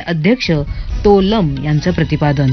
अध्यक्ष तो लं यांचं प्रतिपादन.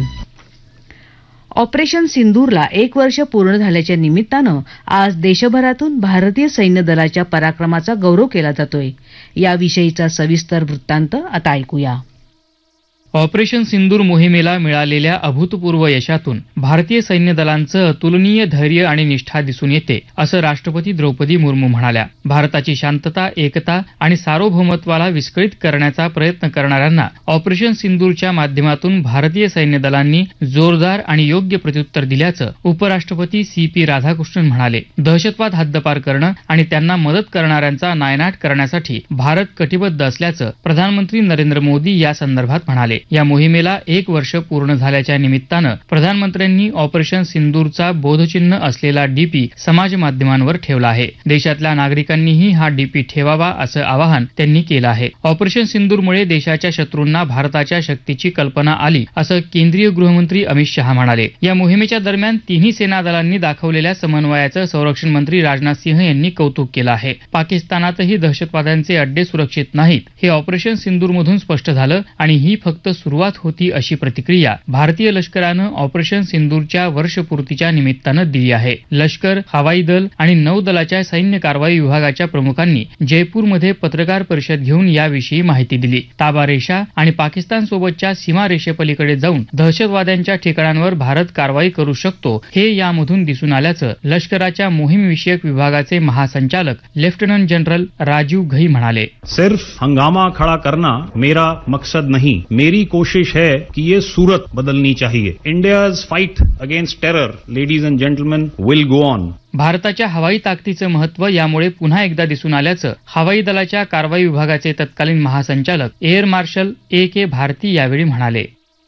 ऑपरेशन सिंदूरला 1 वर्ष पूर्ण झाल्याच्या निमित्तानं आज देशभरातून भारतीय सैन्य दलाच्या पराक्रमाचा गौरव केला जातोय. याविषयीचा सविस्तर वृत्तांत आता ऐकूया. ऑपरेशन सिंदूर मोहिमेला मिळालेल्या अभूतपूर्व यशातून भारतीय सैन्य दलांचं अतुलनीय धैर्य आणि निष्ठा दिसून येते, असं राष्ट्रपती द्रौपदी मुर्मू म्हणाल्या. भारताची शांतता, एकता आणि सार्वभौमत्वाला विस्कळीत करण्याचा प्रयत्न करणाऱ्यांना ऑपरेशन सिंदूरच्या माध्यमातून भारतीय सैन्य दलांनी जोरदार आणि योग्य प्रत्युत्तर दिल्याचं उपराष्ट्रपती CP राधाकृष्णन म्हणाले. दहशतवाद हद्दपार करणं आणि त्यांना मदत करणाऱ्यांचा नायनाट करण्यासाठी भारत कटिबद्ध असल्याचं प्रधानमंत्री नरेंद्र मोदी या संदर्भात म्हणाले. या मोहिमेला 1 वर्ष पूर्ण झाल्याच्या निमित्तानं प्रधानमंत्र्यांनी ऑपरेशन सिंदूरचा बोधचिन्ह असलेला डीपी समाज माध्यमांवर ठेवला आहे. देशातल्या नागरिकांनीही हा डीपी ठेवावा असं आवाहन त्यांनी केलं आहे. ऑपरेशन सिंदूरमुळे देशाच्या शत्रूंना भारताच्या शक्तीची कल्पना आली, असं केंद्रीय गृहमंत्री अमित शहा म्हणाले. या मोहिमेच्या दरम्यान तिन्ही सेना दलांनी दाखवलेल्या समन्वयाचं संरक्षण मंत्री राजनाथ सिंह यांनी कौतुक केलं आहे. पाकिस्तानातही दहशतवाद्यांचे अड्डे सुरक्षित नाहीत, हे ऑपरेशन सिंदूरमधून स्पष्ट झालं आणि ही फक्त सुरुवात होती, अशी प्रतिक्रिया भारतीय लष्करानं ऑपरेशन सिंदूरच्या वर्षपूर्तीच्या निमित्तानं दिली आहे. लष्कर, हवाई दल आणि नौदलाच्या सैन्य कारवाई विभागाच्या प्रमुखांनी जयपूरमध्ये पत्रकार परिषद घेऊन याविषयी माहिती दिली. ताबा रेषा आणि पाकिस्तान सोबतच्या सीमा रेषेपलीकडे जाऊन दहशतवाद्यांच्या ठिकाणांवर भारत कारवाई करू शकतो, हे यामधून दिसून आल्याचं लष्कराच्या मोहीमविषयक विभागाचे महासंचालक लेफ्टनंट जनरल राजीव घई म्हणाले. सिर्फ हंगामा खड़ा करना मेरा मकसद नहीं, मेरी कोशिश है कि ये सूरत बदलनी चाहिए. India's fight against terror, ladies end gentleman, will go on. भारताच्या हवाई ताकदीचं महत्त्व यामुळे पुन्हा एकदा दिसून आल्याचं हवाई दलाच्या कारवाई विभागाचे तत्कालीन महासंचालक एअर मार्शल AK भारती यावेळी म्हणाले.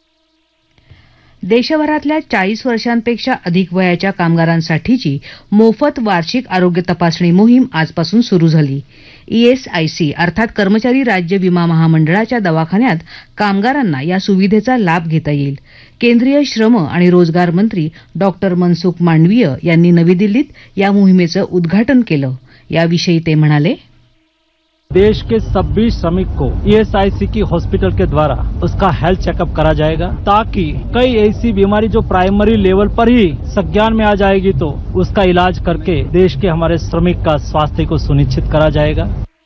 देशभरातल्या 40 वर्षांपेक्षा अधिक वयाच्या कामगारांसाठीची मोफत वार्षिक आरोग्य तपासणी मोहीम आजपासून सुरू झाली. ESIC अर्थात कर्मचारी राज्य विमा महामंडळाच्या दवाखान्यात कामगारांना या सुविधेचा लाभ घेता येईल. केंद्रीय श्रम आणि रोजगार मंत्री डॉक्टर मनसुख मांडवीय यांनी नवी दिल्लीत या मोहिमेचं उद्घाटन केलं. याविषयी ते म्हणाले. देश के सभी श्रमिक को ESIC की हॉस्पिटल के द्वारा उसका हेल्थ चेकअप करा जाएगा, ताकि कई ऐसी बीमारी जो प्राइमरी लेवल पर ही संज्ञान में आ जाएगी तो उसका इलाज करके देश के हमारे श्रमिक का स्वास्थ्य को सुनिश्चित करा जाएगा.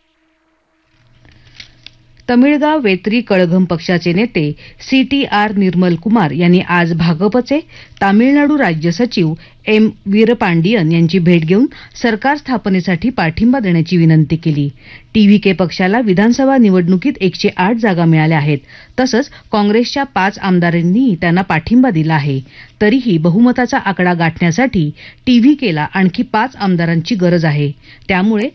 तमिळगाव वेत्री कळघम पक्षाचे नेते CTR निर्मल कुमार यांनी आज भाजपचे तामिळनाडू राज्य सचिव M. वीरपांडियन यांची भेट घेऊन सरकार स्थापनेसाठी पाठिंबा देण्याची विनंती केली. TVK पक्षाला विधानसभा निवडणुकीत 108 जागा मिळाल्या आहेत. तसंच काँग्रेसच्या 5 आमदारांनीही त्यांना पाठिंबा दिला आहे. तरीही बहुमताचा आकडा गाठण्यासाठी TVKला आणखी 5 आमदारांची गरज आहे. त्यामुळे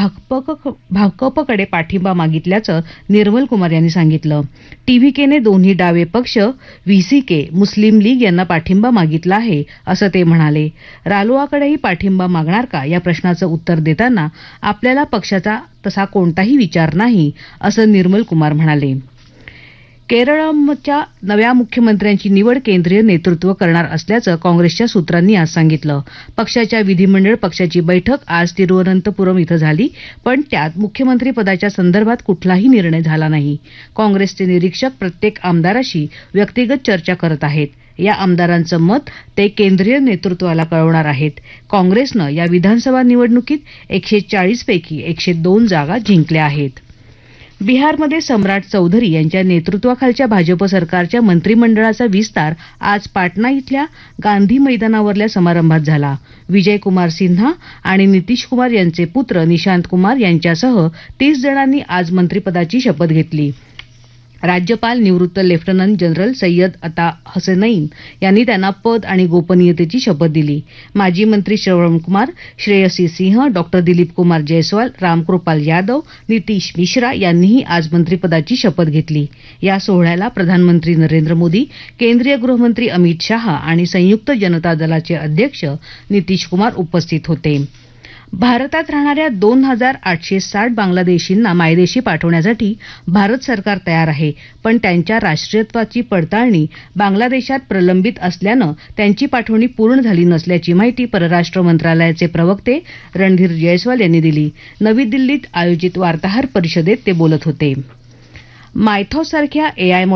भाकपकडे पाठिंबा मागितल्याचं निर्मल कुमार यांनी सांगितलं. TVKने दोन्ही डावे पक्ष VCK, मुस्लिम लीग यांना पाठिंबा मागितला आहे, असं ते म्हणाले. रालोआकडेही पाठिंबा मागणार का, या प्रश्नाचं उत्तर देताना आपल्याला पक्षाचा तसा कोणताही विचार नाही, असं निर्मल कुमार म्हणाले. केरळच्या नव्या मुख्यमंत्र्यांची निवड केंद्रीय नेतृत्व करणार असल्याचं काँग्रेसच्या सूत्रांनी आज सांगितलं. पक्षाच्या विधिमंडळ पक्षाची बैठक आज तिरुवनंतपुरम इथं झाली, पण त्यात मुख्यमंत्री पदाच्या संदर्भात कुठलाही निर्णय झाला नाही. काँग्रेसचे निरीक्षक प्रत्येक आमदाराशी व्यक्तिगत चर्चा करत आहेत. या आमदारांचं मत ते केंद्रीय नेतृत्वाला कळवणार आहेत. काँग्रेसनं या विधानसभा निवडणुकीत 140 पैकी 102 जागा जिंकल्या आहेत. बिहारमध्ये सम्राट चौधरी यांच्या नेतृत्वाखालच्या भाजप सरकारच्या मंत्रिमंडळाचा विस्तार आज पाटणा इथल्या गांधी मैदानावरल्या समारंभात झाला. विजय कुमार सिन्हा आणि नितीश कुमार यांचे पुत्र निशांत कुमार यांच्यासह 30 जणांनी आज मंत्रिपदाची शपथ घेतली. राज्यपाल निवृत्त लेफ्टनंट जनरल सय्यद अता हसनैन यांनी त्यांना पद आणि गोपनीयतेची शपथ दिली. माजी मंत्री श्रवणकुमार, श्रेयसी सिंह, डॉक्टर दिलीप कुमार जयस्वाल, रामकृपाल यादव, नितीश मिश्रा यांनीही आज मंत्रिपदाची शपथ घेतली. या सोहळ्याला प्रधानमंत्री नरेंद्र मोदी, केंद्रीय गृहमंत्री अमित शहा आणि संयुक्त जनता दलाचे अध्यक्ष नितीश कुमार उपस्थित होते. भारतात राहणाऱ्या 2860 बांगलादेशींना मायदेशी पाठवण्यासाठी भारत सरकार तयार आहे, पण त्यांच्या राष्ट्रीयत्वाची पडताळणी बांगलादेशात प्रलंबित असल्यानं त्यांची पाठवणी पूर्ण झाली नसल्याची माहिती परराष्ट्र मंत्रालयाचे प्रवक्ते रणधीर जयस्वाल यांनी दिली. नवी दिल्लीत आयोजित वार्ताहर परिषदेत ते बोलत होते. मायथॉससारख्या AI